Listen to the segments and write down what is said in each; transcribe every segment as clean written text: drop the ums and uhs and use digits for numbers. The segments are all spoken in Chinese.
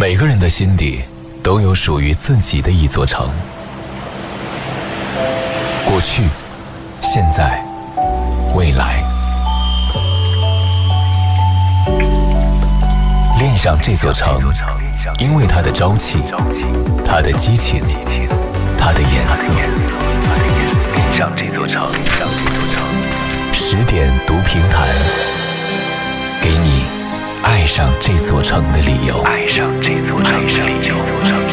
每个人的心底都有属于自己的一座城，过去、现在、未来。恋上这座城，因为它的朝气，它的激情，它的颜色。恋上这座城，10点读评弹，给你爱上这座城的理由。爱上这座城的理由。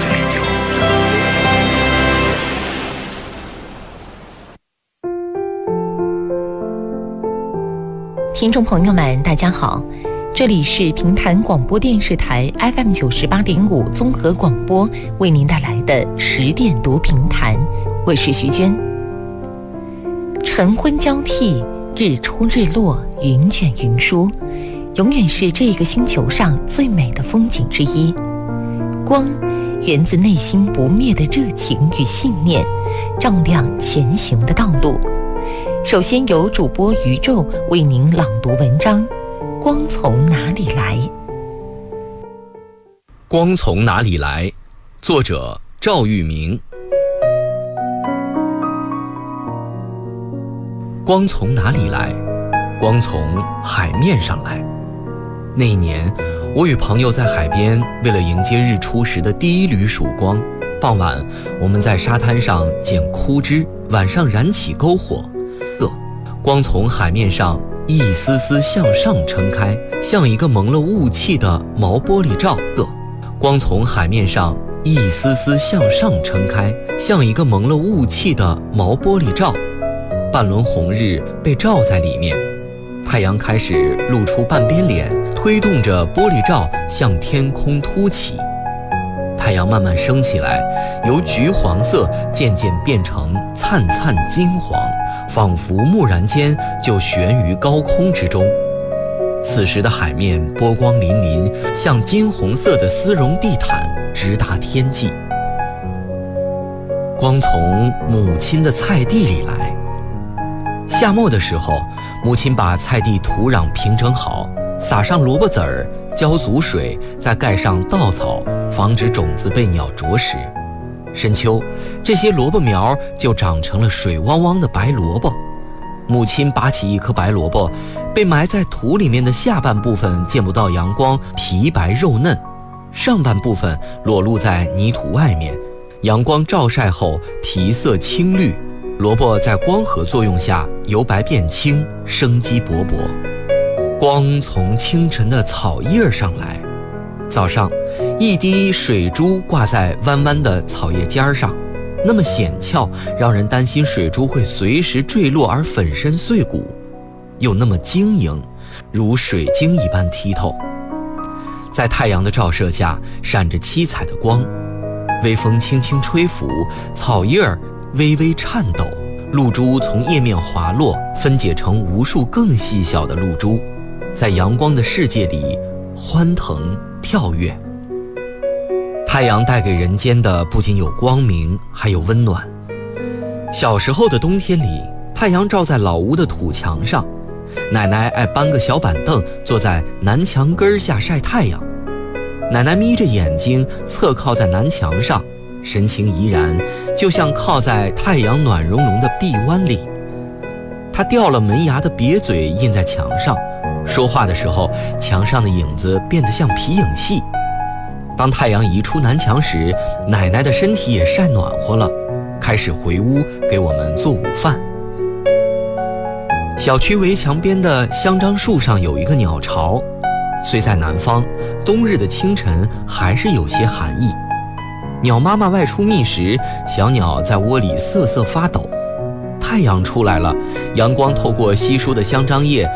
听众朋友们，大家好，这里是平潭广播电视台 FM 98.5综合广播为您带来的10点读评弹，我是徐娟。晨昏交替，日出日落，云卷云舒，永远是这个星球上最美的风景之一。光源自内心不灭的热情与信念，照亮前行的道路。首先由主播宇宙为您朗读文章《光从哪里来》。 光从哪里来？作者赵玉明。光从哪里来？光从海面上来。那一年，我与朋友在海边，为了迎接日出时的第一缕曙光，傍晚我们在沙滩上捡枯枝，晚上燃起篝火。光从海面上一丝丝向上撑开，像一个蒙了雾气的毛玻璃罩。光从海面上一丝丝向上撑开，像一个蒙了雾气的毛玻璃罩。半轮红日被罩在里面，太阳开始露出半边脸，推动着玻璃罩向天空凸起。太阳慢慢升起来，由橘黄色渐渐变成灿灿金黄，仿佛蓦然间就悬于高空之中。此时的海面波光粼粼，像金红色的丝绒地毯，直达天际。光从母亲的菜地里来。夏末的时候，母亲把菜地土壤平整好，撒上萝卜籽儿，浇足水，再盖上稻草，防止种子被鸟啄食。深秋，这些萝卜苗就长成了水汪汪的白萝卜。母亲拔起一颗白萝卜，被埋在土里面的下半部分见不到阳光，皮白肉嫩；上半部分裸露在泥土外面，阳光照晒后皮色青绿。萝卜在光合作用下由白变青，生机勃勃。光从清晨的草叶上来。早上，一滴水珠挂在弯弯的草叶尖上，那么险峭，让人担心水珠会随时坠落而粉身碎骨，又那么晶莹，如水晶一般剔透。在太阳的照射下，闪着七彩的光，微风轻轻吹拂，草叶微微颤抖，露珠从叶面滑落，分解成无数更细小的露珠，在阳光的世界里欢腾跳跃。太阳带给人间的不仅有光明，还有温暖。小时候的冬天里，太阳照在老屋的土墙上，奶奶爱搬个小板凳坐在南墙根下晒太阳。奶奶眯着眼睛侧靠在南墙上，神情怡然，就像靠在太阳暖融融的臂弯里。她掉了门牙的瘪嘴印在墙上，说话的时候，墙上的影子变得像皮影戏。当太阳移出南墙时，奶奶的身体也晒暖和了，开始回屋给我们做午饭。小区围墙边的香樟树上有一个鸟巢，虽在南方，冬日的清晨还是有些寒意。鸟妈妈外出觅食，小鸟在窝里瑟瑟发抖。太阳出来了，阳光透过稀疏的香樟叶